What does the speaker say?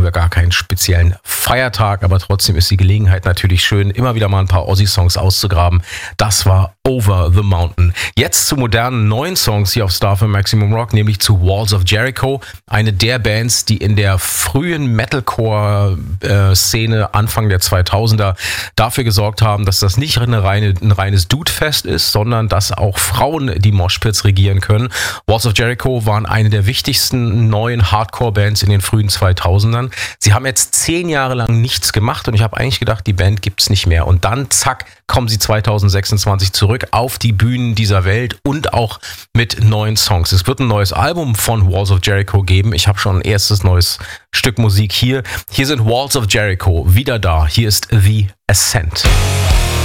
haben wir gar keinen speziellen Feiertag, aber trotzdem ist die Gelegenheit natürlich schön, immer wieder mal ein paar Aussie-Songs auszugraben. Das war Over the Mountain. Jetzt zu modernen neuen Songs hier auf Star FM Maximum Rock, nämlich zu Walls of Jericho, eine der Bands, die in der frühen Metalcore-Szene Anfang der 2000er dafür gesorgt haben, dass das nicht ein reines Dude-Fest ist, sondern dass auch Frauen die Moshpits regieren können. Walls of Jericho waren eine der wichtigsten neuen Hardcore-Bands in den frühen 2000ern. Sie haben jetzt 10 Jahre lang nichts gemacht und ich habe eigentlich gedacht, die Band gibt's nicht mehr. Und dann, zack, kommen sie 2026 zurück auf die Bühnen dieser Welt und auch mit neuen Songs. Es wird ein neues Album von Walls of Jericho geben. Ich habe schon ein erstes neues Stück Musik hier. Hier sind Walls of Jericho wieder da. Hier ist The Ascent.